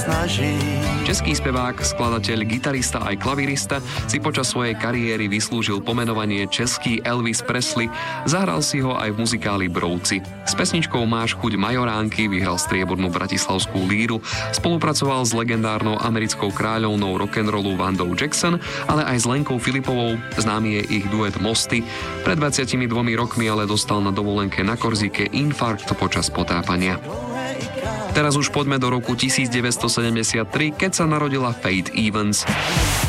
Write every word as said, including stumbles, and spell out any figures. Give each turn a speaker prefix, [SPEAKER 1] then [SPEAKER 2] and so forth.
[SPEAKER 1] snaží.
[SPEAKER 2] Český spevák, skladateľ, gitarista aj klavirista si počas svojej kariéry vyslúžil pomenovanie Český Elvis Presley, zahral si ho aj v muzikáli Brouci. S pesničkou Máš chuť majoránky vyhral striebornú bratislavskú líru, spolupracoval s legendárnou americkou kráľovnou rock'n'rollu Vandou Jackson, ale aj s Lenkou Filipovou, známy je ich duet Mosty. Pred dvadsiatimi dvomi rokmi ale dostal na dovolenke na Korzike infarkt počas potápania. Teraz už poďme do roku devätnásťsedemdesiattri, keď sa narodila Faith Evans.